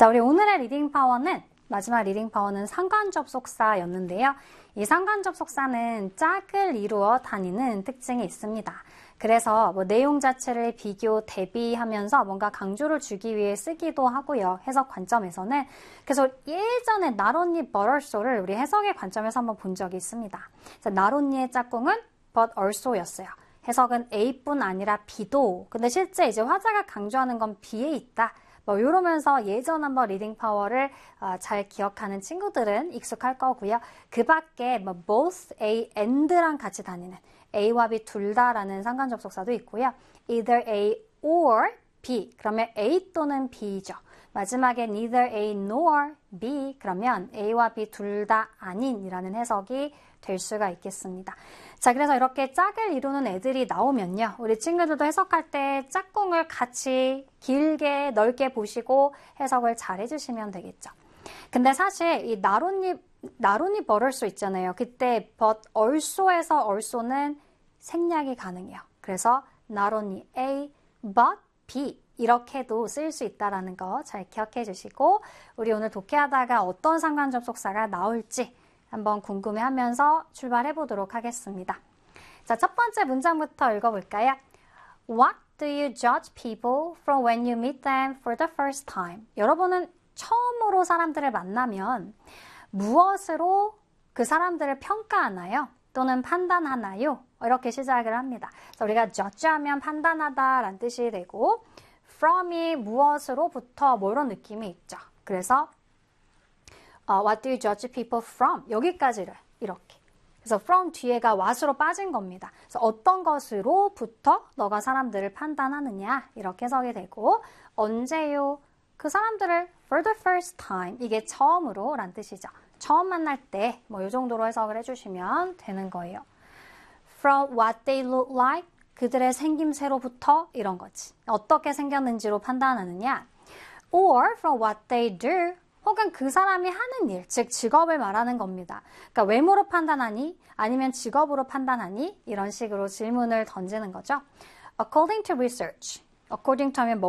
자, 우리 오늘의 리딩 파워는 마지막 리딩 파워는 상관접속사였는데요. 이 상관접속사는 짝을 이루어 다니는 특징이 있습니다. 그래서 내용 자체를 비교, 대비하면서 뭔가 강조를 주기 위해 쓰기도 하고요. 해석 관점에서는. 그래서 예전에 not only but also를 우리 해석의 관점에서 한번 본 적이 있습니다. not only의 짝꿍은 but also였어요. 해석은 A뿐 아니라 B도. 근데 실제 이제 화자가 강조하는 건 B에 있다. 이러면서 예전 한번 리딩 파워를 잘 기억하는 친구들은 익숙할 거고요. 그 밖에 both A and랑 같이 다니는 A와 B 둘 다라는 상관접속사도 있고요. either A or B 그러면 A 또는 B죠. 마지막에 neither A nor B 그러면 A와 B 둘 다 아닌이라는 해석이 될 수가 있겠습니다. 자, 그래서 이렇게 짝을 이루는 애들이 나오면요. 우리 친구들도 해석할 때 짝꿍을 같이 길게 넓게 보시고 해석을 잘 해주시면 되겠죠. 근데 사실 이 나론이 버를 수 있잖아요. 그때 but also에서 also는 생략이 가능해요. 그래서 not only A but B 이렇게도 쓸 수 있다는 거 잘 기억해 주시고 우리 오늘 독해하다가 어떤 상관접속사가 나올지 한번 궁금해하면서 출발해 보도록 하겠습니다. 자, 첫 번째 문장부터 읽어볼까요? What do you judge people from when you meet them for the first time? 여러분은 처음으로 사람들을 만나면 무엇으로 그 사람들을 평가하나요? 또는 판단하나요? 이렇게 시작을 합니다. 그래서 우리가 judge하면 판단하다 라는 뜻이 되고 from이 무엇으로부터 이런 느낌이 있죠. 그래서 What do you judge people from? 여기까지를 이렇게. 그래서 from 뒤에가 what으로 빠진 겁니다. 그래서 어떤 것으로부터 너가 사람들을 판단하느냐 이렇게 해석이 되고 언제요? 그 사람들을 for the first time 이게 처음으로 란 뜻이죠. 처음 만날 때 이 정도로 해석을 해주시면 되는 거예요. From what they look like 그들의 생김새로부터 이런 거지. 어떻게 생겼는지로 판단하느냐 or from what they do 혹은 그 사람이 하는 일, 즉 직업을 말하는 겁니다. 그러니까 외모로 판단하니 아니면 직업으로 판단하니 이런 식으로 질문을 던지는 거죠. According to research. according to 하면